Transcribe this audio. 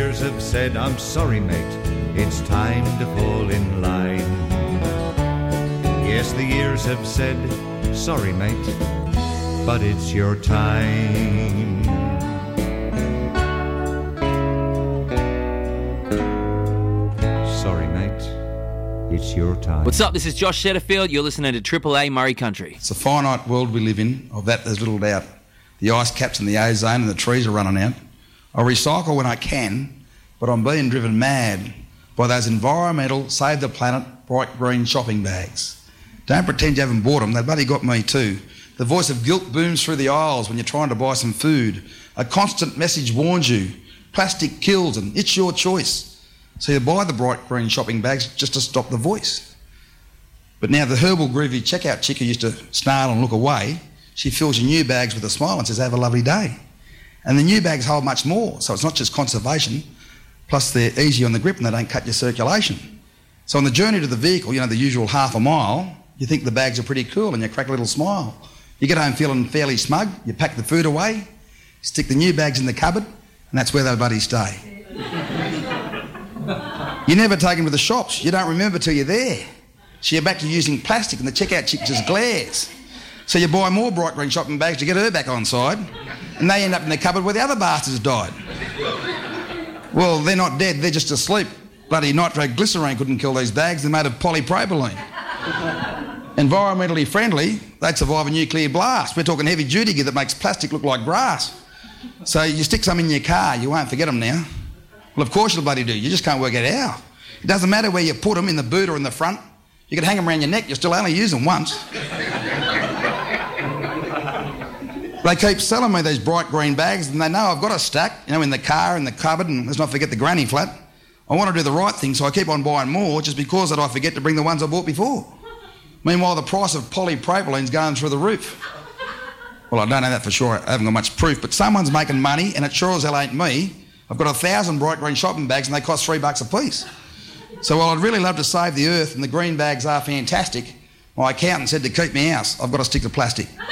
Years have said, I'm sorry, mate, it's time to fall in line. Yes, the years have said, sorry, mate, but it's your time. Sorry, mate, it's your time. What's up? This is Josh Setterfield. You're listening to Triple A Murray Country. It's a finite world we live in. Of that, there's little doubt. The ice caps and the ozone and the trees are running out. I recycle when I can, but I'm being driven mad by those environmental, save the planet, bright green shopping bags. Don't pretend you haven't bought them. They bloody got me too. The voice of guilt booms through the aisles when you're trying to buy some food. A constant message warns you. Plastic kills and it's your choice. So you buy the bright green shopping bags just to stop the voice. But now the herbal groovy checkout chick who used to snarl and look away, she fills your new bags with a smile and says, have a lovely day. And the new bags hold much more, so it's not just conservation, plus they're easy on the grip and they don't cut your circulation. So on the journey to the vehicle, you know, the usual half a mile, you think the bags are pretty cool and you crack a little smile. You get home feeling fairly smug, you pack the food away, stick the new bags in the cupboard, and that's where they bloody stay. You never take them to the shops, you don't remember till you're there. So you're back to using plastic and the checkout chick just glares. So you buy more bright green shopping bags to get her back on side, and they end up in the cupboard where the other bastards died. Well, they're not dead, they're just asleep. Bloody nitroglycerine couldn't kill these bags, they're made of polypropylene. Environmentally friendly, they'd survive a nuclear blast. We're talking heavy duty gear that makes plastic look like grass. So you stick some in your car, you won't forget them now. Well, of course you'll bloody do, you just can't work it out. It doesn't matter where you put them, in the boot or in the front. You can hang them around your neck, you'll still only use them once. They keep selling me these bright green bags and they know I've got a stack, you know, in the car, in the cupboard, and let's not forget the granny flat. I want to do the right thing, so I keep on buying more just because that I forget to bring the ones I bought before. Meanwhile, the price of polypropylene's going through the roof. Well, I don't know that for sure, I haven't got much proof, but someone's making money and it sure as hell ain't me. I've got 1,000 bright green shopping bags and they cost $3 a piece. So while I'd really love to save the earth and the green bags are fantastic, my accountant said to keep me house, I've got to stick to plastic.